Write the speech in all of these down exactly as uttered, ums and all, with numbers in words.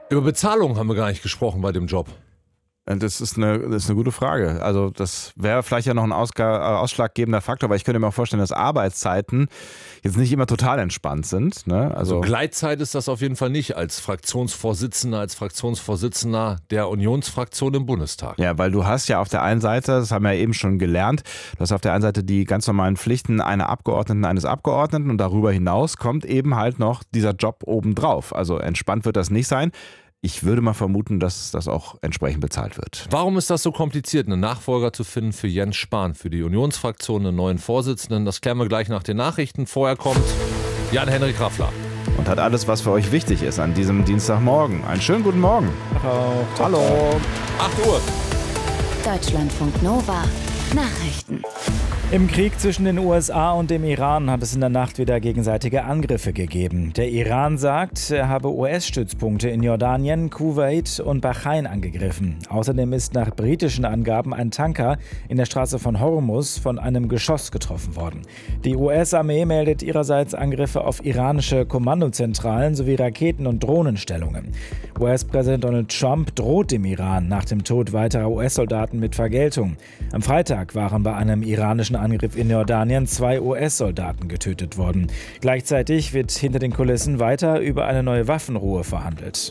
Über Bezahlung haben wir gar nicht gesprochen bei dem Job. Das ist eine, das ist eine gute Frage. Also das wäre vielleicht ja noch ein Ausga- ausschlaggebender Faktor, weil ich könnte mir auch vorstellen, dass Arbeitszeiten jetzt nicht immer total entspannt sind. Ne? Also, Also Gleitzeit ist das auf jeden Fall nicht als Fraktionsvorsitzender, als Fraktionsvorsitzender der Unionsfraktion im Bundestag. ja, weil du hast ja auf der einen Seite, das haben wir ja eben schon gelernt, du hast auf der einen Seite die ganz normalen Pflichten einer Abgeordneten, eines Abgeordneten und darüber hinaus kommt eben halt noch dieser Job obendrauf. Also entspannt wird das nicht sein. Ich würde mal vermuten, dass das auch entsprechend bezahlt wird. Warum ist das so kompliziert, einen Nachfolger zu finden für Jens Spahn, für die Unionsfraktion, einen neuen Vorsitzenden? Das klären wir gleich nach den Nachrichten. Vorher kommt Jan-Henrik Raffler. Und hat alles, was für euch wichtig ist an diesem Dienstagmorgen. Einen schönen guten Morgen. Hallo. acht Uhr. Deutschlandfunk Nova. Nachrichten. Im Krieg zwischen den U S A und dem Iran hat es in der Nacht wieder gegenseitige Angriffe gegeben. Der Iran sagt, er habe U S-Stützpunkte in Jordanien, Kuwait und Bahrain angegriffen. Außerdem ist nach britischen Angaben ein Tanker in der Straße von Hormuz von einem Geschoss getroffen worden. Die U S-Armee meldet ihrerseits Angriffe auf iranische Kommandozentralen sowie Raketen- und Drohnenstellungen. U S-Präsident Donald Trump droht dem Iran nach dem Tod weiterer U S-Soldaten mit Vergeltung. Am Freitag waren bei einem iranischen Angriff in Jordanien zwei U S-Soldaten getötet worden. Gleichzeitig wird hinter den Kulissen weiter über eine neue Waffenruhe verhandelt.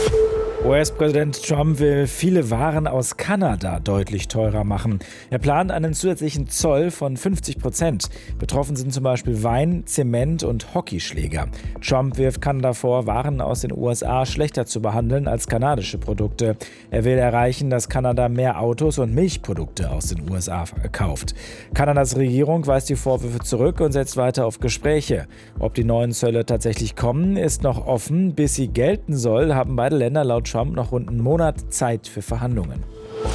U S-Präsident Trump will viele Waren aus Kanada deutlich teurer machen. Er plant einen zusätzlichen Zoll von fünfzig Prozent. Betroffen sind zum Beispiel Wein, Zement und Hockeyschläger. Trump wirft Kanada vor, Waren aus den U S A schlechter zu behandeln als kanadische Produkte. Er will erreichen, dass Kanada mehr Autos und Milchprodukte aus den U S A kauft. Kanadas Regierung weist die Vorwürfe zurück und setzt weiter auf Gespräche. Ob die neuen Zölle tatsächlich kommen, ist noch offen. Bis sie gelten soll, haben beide Länder laut Trump noch rund einen Monat Zeit für Verhandlungen.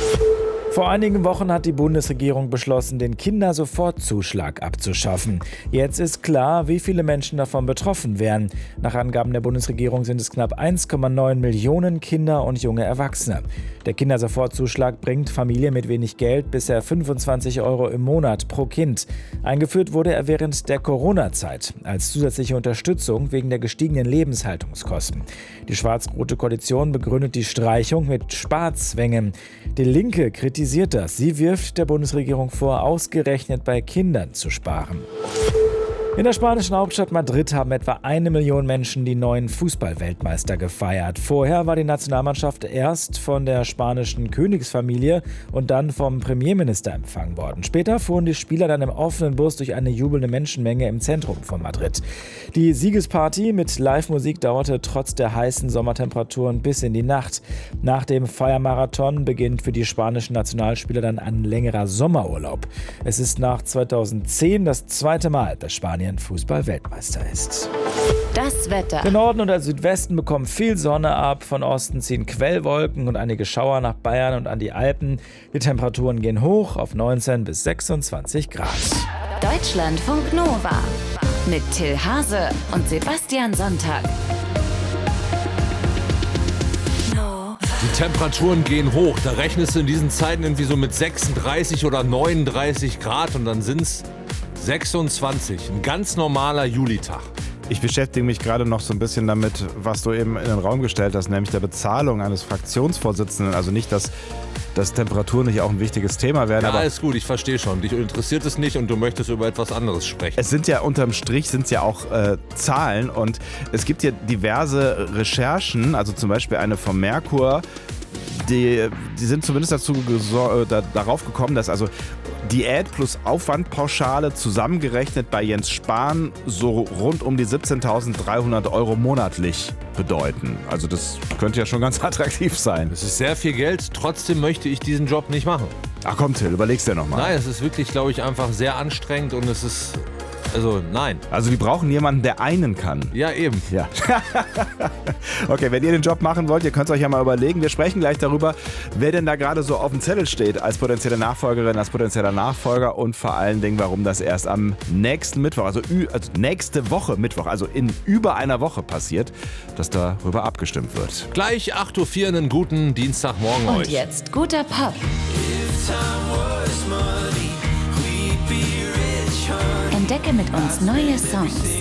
Vor einigen Wochen hat die Bundesregierung beschlossen, den Kindersofortzuschlag abzuschaffen. Jetzt ist klar, wie viele Menschen davon betroffen wären. Nach Angaben der Bundesregierung sind es knapp eins Komma neun Millionen Kinder und junge Erwachsene. Der Kindersofortzuschlag bringt Familien mit wenig Geld bisher fünfundzwanzig Euro im Monat pro Kind. Eingeführt wurde er während der Corona-Zeit als zusätzliche Unterstützung wegen der gestiegenen Lebenshaltungskosten. Die schwarz-rote Koalition begründet die Streichung mit Sparzwängen. Die Linke kritisiert das. Sie wirft der Bundesregierung vor, ausgerechnet bei Kindern zu sparen. In der spanischen Hauptstadt Madrid haben etwa eine Million Menschen die neuen Fußball-Weltmeister gefeiert. Vorher war die Nationalmannschaft erst von der spanischen Königsfamilie und dann vom Premierminister empfangen worden. Später fuhren die Spieler dann im offenen Bus durch eine jubelnde Menschenmenge im Zentrum von Madrid. Die Siegesparty mit Live-Musik dauerte trotz der heißen Sommertemperaturen bis in die Nacht. Nach dem Feiermarathon beginnt für die spanischen Nationalspieler dann ein längerer Sommerurlaub. Es ist nach zweitausendzehn das zweite Mal, dass Spanien Fußball-Weltmeister ist. Das Wetter. Der Norden und der Südwesten bekommen viel Sonne ab. Von Osten ziehen Quellwolken und einige Schauer nach Bayern und an die Alpen. Die Temperaturen gehen hoch auf neunzehn bis sechsundzwanzig Grad. Deutschlandfunk Nova. Mit Till Hase und Sebastian Sonntag. Die Temperaturen gehen hoch. Da rechnest du in diesen Zeiten irgendwie so mit sechsunddreißig oder neununddreißig Grad und dann sind es sechsundzwanzig. Ein ganz normaler Julitag. Ich beschäftige mich gerade noch so ein bisschen damit, was du eben in den Raum gestellt hast, nämlich der Bezahlung eines Fraktionsvorsitzenden. Also nicht, dass, dass Temperaturen nicht auch ein wichtiges Thema werden. Ja, aber alles gut, ich verstehe schon. Dich interessiert es nicht und du möchtest über etwas anderes sprechen. es sind ja unterm Strich sind ja auch äh, Zahlen und es gibt ja diverse Recherchen, also zum Beispiel eine vom Merkur, die, die sind zumindest dazu gesor- äh, da, darauf gekommen, dass also Diät plus Aufwandpauschale zusammengerechnet bei Jens Spahn so rund um die siebzehntausenddreihundert Euro monatlich bedeuten. Also das könnte ja schon ganz attraktiv sein. Es ist sehr viel Geld, trotzdem möchte ich diesen Job nicht machen. Ach komm Till, überlegst dir nochmal. Nein, es ist wirklich, glaube ich, einfach sehr anstrengend und es ist, also nein. Also die brauchen jemanden, der einen kann. Ja, eben. Ja. Okay, wenn ihr den Job machen wollt, ihr könnt es euch ja mal überlegen. Wir sprechen gleich darüber, wer denn da gerade so auf dem Zettel steht als potenzielle Nachfolgerin, als potenzieller Nachfolger und vor allen Dingen, warum das erst am nächsten Mittwoch, also, ü- also nächste Woche Mittwoch, also in über einer Woche passiert, dass darüber abgestimmt wird. Gleich acht Uhr vier, einen guten Dienstagmorgen Und euch. jetzt guter Pop. Entdecke mit uns neue Songs.